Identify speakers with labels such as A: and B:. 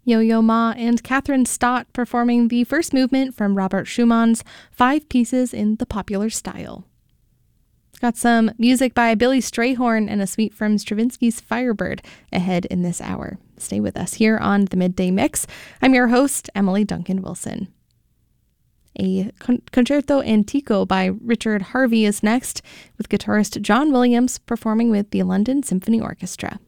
A: Yo-Yo Ma and Catherine Stott performing the first movement from Robert Schumann's 5 Pieces in the Popular Style. Got some music by Billy Strayhorn and a suite from Stravinsky's Firebird ahead in this hour. Stay with us here on the Midday Mix. I'm your host, Emily Duncan Wilson. A Concerto Antico by Richard Harvey is next, with guitarist John Williams performing with the London Symphony Orchestra.